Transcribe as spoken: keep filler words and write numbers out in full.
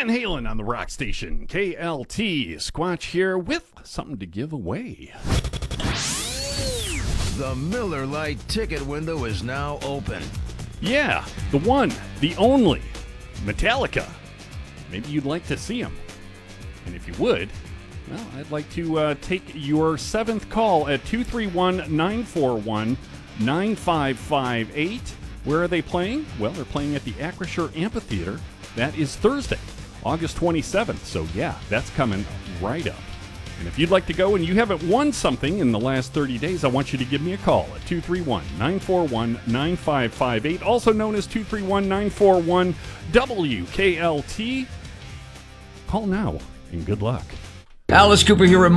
Van Halen on the rock station, K L T. Squatch here with something to give away. The Miller Lite ticket window is now open. Yeah, the one, the only, Metallica. Maybe you'd like to see them. And if you would, well, I'd like to uh, take your seventh call at two three one, nine four one, nine five five eight. Where are they playing? Well, they're playing at the Acrisure Amphitheater. That is Thursday, August twenty-seventh. So, yeah, that's coming right up. And if you'd like to go and you haven't won something in the last thirty days, I want you to give me a call at two three one, nine four one, nine five five eight, also known as two three one, nine four one, W K L T. Call now, and good luck. Alice Cooper here.